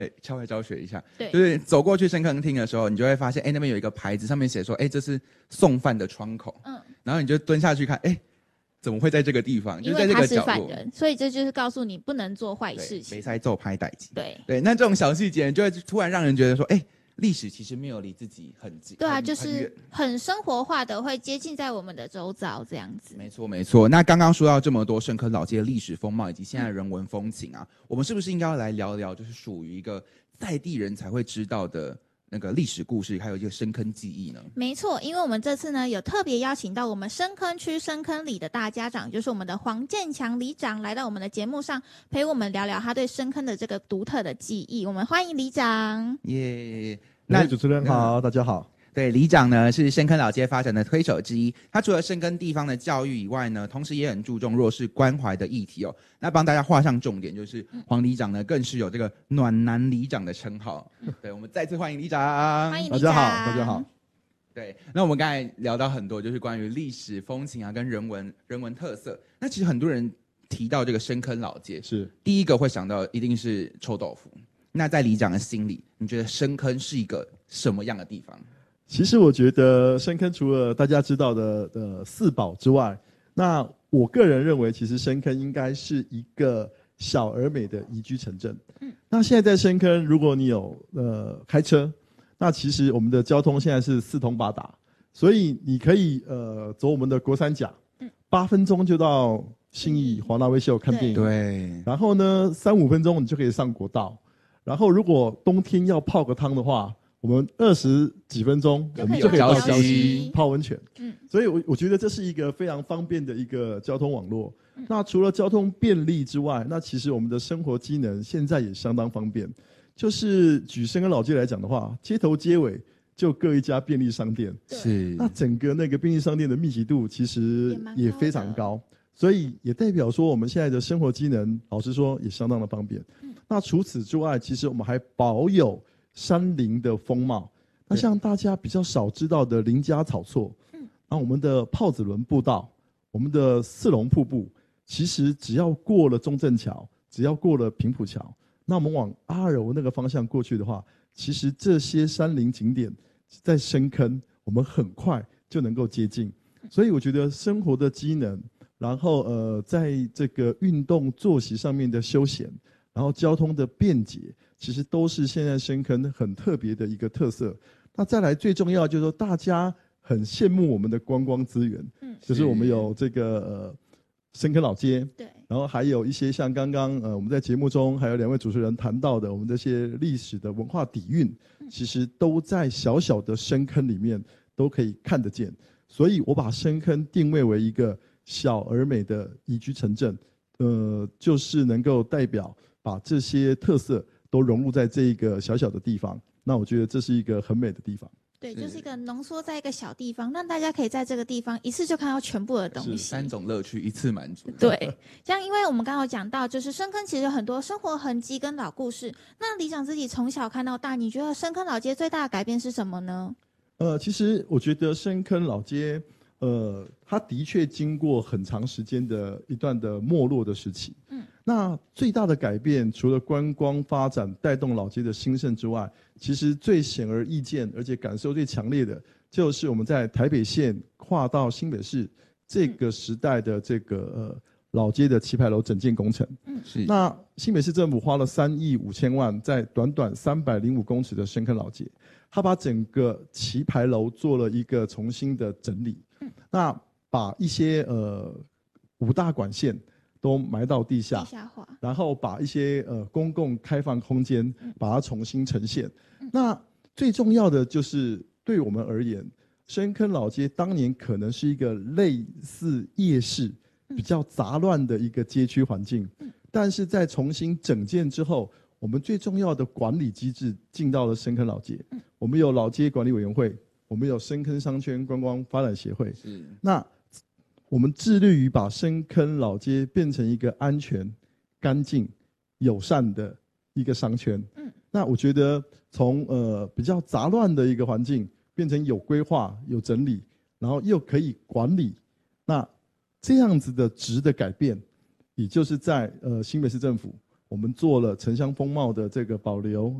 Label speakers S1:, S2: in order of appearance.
S1: 校外教学一下，
S2: 对，
S1: 就是走过去深坑厅的时候，你就会发现，那边有一个牌子，上面写说，这是送饭的窗口，然后你就蹲下去看，怎么会在这个地方？
S2: 因
S1: 就在这
S2: 为他是犯
S1: 个角落，
S2: 人，所以这就是告诉你不能做坏事情。
S1: 没塞揍拍歹机。
S2: 对，
S1: 那这种小细节就会突然让人觉得说，历史其实没有离自己很近。
S2: 对啊，就是很生活化的，会接近在我们的周遭这样子。
S1: 没错，没错。那刚刚说到这么多深坑老街的历史风貌以及现在的人文风情啊，我们是不是应该要来聊聊，就是属于一个在地人才会知道的那个历史故事，还有一个深坑记忆呢？
S2: 没错，因为我们这次呢有特别邀请到我们深坑区深坑里的大家长，就是我们的黄建强里长，来到我们的节目上陪我们聊聊他对深坑的这个独特的记忆。我们欢迎里长。
S1: 耶，
S3: 那主持人好，大家好。
S1: 对，里长呢是深坑老街发展的推手之一，他除了深耕地方的教育以外呢，同时也很注重弱势关怀的议题哦。那帮大家画上重点，就是黄里长呢更是有这个暖男里长的称号。对，我们再次欢迎里长。
S2: 欢迎里长。
S3: 大家好。
S1: 对，那我们刚才聊到很多，就是关于历史风情啊，跟人文特色。那其实很多人提到这个深坑老街，
S3: 是
S1: 第一个会想到一定是臭豆腐。那在里长的心里，你觉得深坑是一个什么样的地方？
S3: 其实我觉得深坑除了大家知道的四宝之外，那我个人认为，其实深坑应该是一个小而美的宜居城镇。那现在在深坑，如果你有开车，那其实我们的交通现在是四通八达，所以你可以走我们的国三甲，8分钟就到信义华纳威秀看电影。
S1: 对。
S3: 然后呢，3-5分钟你就可以上国道。然后如果冬天要泡个汤的话，我们20几分钟，我们就可以到礁溪泡温泉。所以我觉得这是一个非常方便的一个交通网络。那除了交通便利之外，那其实我们的生活机能现在也相当方便。就是举深坑老街来讲的话，街头街尾就各一家便利商店。
S1: 是。
S3: 那整个那个便利商店的密集度其实也非常高，所以也代表说我们现在的生活机能，老实说也相当的方便。那除此之外，其实我们还保有山林的风貌。那像大家比较少知道的林家草厝，那我们的炮子仑步道，我们的四龙瀑布，其实只要过了中正桥，只要过了平埔桥，那我们往阿柔那个方向过去的话，其实这些山林景点在深坑，我们很快就能够接近。所以我觉得生活的机能，然后在这个运动作息上面的休闲，然后交通的便捷，其实都是现在深坑很特别的一个特色。那再来最重要就是说，大家很羡慕我们的观光资源，就是我们有这个深坑老街，
S2: 对，
S3: 然后还有一些像刚刚我们在节目中还有2位主持人谈到的，我们这些历史的文化底蕴，其实都在小小的深坑里面都可以看得见。所以我把深坑定位为一个小而美的宜居城镇，就是能够代表把这些特色都融入在这一个小小的地方。那我觉得这是一个很美的地方。
S2: 对，就是一个浓缩在一个小地方，让大家可以在这个地方一次就看到全部的东西。
S1: 3种乐趣一次满足。
S2: 对，像因为我们刚刚有讲到，就是深坑其实有很多生活痕迹跟老故事。那里长自己从小看到大，你觉得深坑老街最大的改变是什么呢？
S3: 其实我觉得深坑老街，它的确经过很长时间的一段的没落的时期。那最大的改变，除了观光发展带动老街的兴盛之外，其实最显而易见，而且感受最强烈的，就是我们在台北县跨到新北市这个时代的这个老街的棋牌楼整建工程。
S1: 是。
S3: 那新北市政府花了3亿5千万，在短短305公尺的深坑老街，他把整个棋牌楼做了一个重新的整理。那把一些5大管线都埋到地下
S2: 化，
S3: 然后把一些公共开放空间把它重新呈现。那最重要的就是对我们而言，深坑老街当年可能是一个类似夜市比较杂乱的一个街区环境，但是在重新整建之后，我们最重要的管理机制进到了深坑老街。我们有老街管理委员会，我们有深坑商圈观光发展协会。那我们致力于把深坑老街变成一个安全、干净、友善的一个商圈。那我觉得从比较杂乱的一个环境变成有规划、有整理，然后又可以管理，那这样子的质的改变，也就是在新北市政府我们做了城乡风貌的这个保留，